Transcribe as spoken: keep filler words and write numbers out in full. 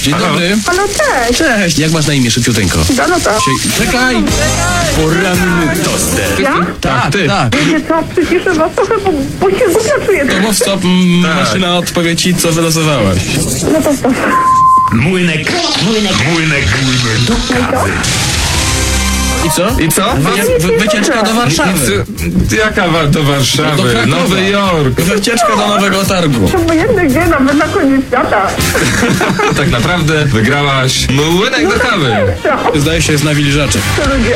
Dzień dobry. Halo, cześć. Cześć. Jak masz na imię, szybciuteńko? Danuta. Czekaj! Poranny toster. Ja? Tak, ty. Tak. Wiecie co, przyciszę was trochę, bo, bo się głupio czuję. No bo stop, m, maszyna odpowie ci, co wylosowałaś. No to stop. Młynek, młynek, młynek, młynek do kawy. I co? I co? Wy, wy, wycieczka do Warszawy. Co- Jaka wa- do Warszawy? Do Krakowa. Nowy Jork. Wycieczka do Nowego Targu. To obojętny gdzie, nawet na koniec świata. Tak naprawdę wygrałaś młynek do kawy. Co? Zdaje się, jest nawilżaczek. To ludzie.